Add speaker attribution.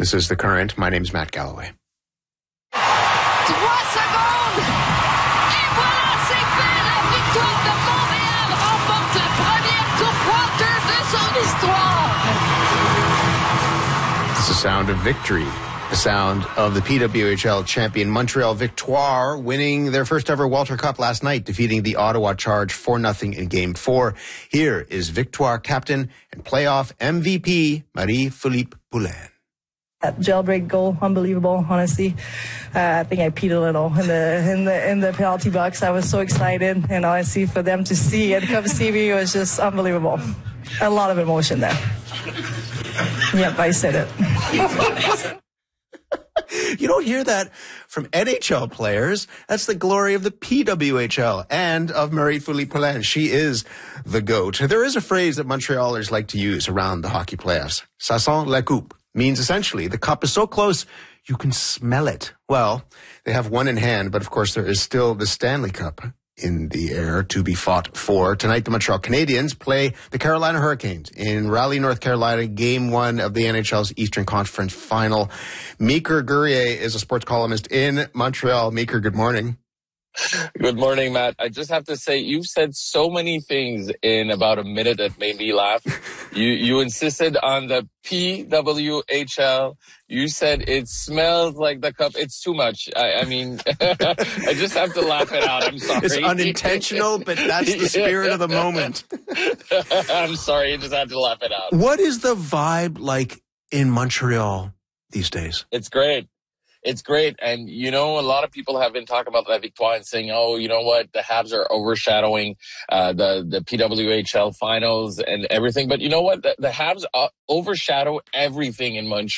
Speaker 1: This is The Current. My name's Matt Galloway.
Speaker 2: 3 secondes! Et voilà, c'est fait! La victoire de Montréal remporte le premier tour quarter de son histoire!
Speaker 1: It's the sound of victory. The sound of the PWHL champion Montreal Victoire winning their first ever Walter Cup last night, defeating the Ottawa Charge 4-0 in Game 4. Here is Victoire captain and playoff MVP Marie-Philippe Poulin.
Speaker 3: That jailbreak goal, unbelievable, honestly. I think I peed a little in the penalty box. I was so excited, and honestly, for them to see and come see me, it was just unbelievable. A lot of emotion there. Yep, I said it.
Speaker 1: You don't hear that from NHL players. That's the glory of the PWHL and of Marie-Philippe Poulin. She is the GOAT. There is a phrase that Montrealers like to use around the hockey playoffs. Ça sent la coupe. Means essentially the cup is so close you can smell it. Well, they have one in hand, but of course there is still the Stanley Cup in the air to be fought for. Tonight, the Montreal Canadiens play the Carolina Hurricanes in Raleigh, North Carolina, Game 1 of the NHL's Eastern Conference Final. Meeker Guerrier is a sports columnist in Montreal. Meeker, good morning.
Speaker 4: Good morning, Matt. I just have to say, you've said so many things in about a minute that made me laugh. You insisted on the PWHL. You said it smells like the cup. It's too much. I mean, I just have to laugh it out. I'm sorry.
Speaker 1: It's unintentional, but that's the spirit of the moment.
Speaker 4: I'm sorry. I just had to laugh it out.
Speaker 1: What is the vibe like in Montreal these days?
Speaker 4: It's great. It's great. And, you know, a lot of people have been talking about La Victoire and saying, oh, you know what, the Habs are overshadowing the PWHL finals and everything. But you know what? The Habs overshadow everything in Montreal.